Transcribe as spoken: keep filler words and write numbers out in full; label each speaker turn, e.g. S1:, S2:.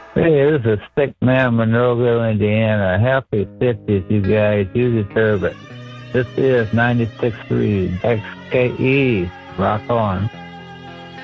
S1: Hey, this is Stick Man, Monroeville, Indiana. Happy fiftieth, you guys. You deserve it. This is ninety-six point three X K E. Rock on.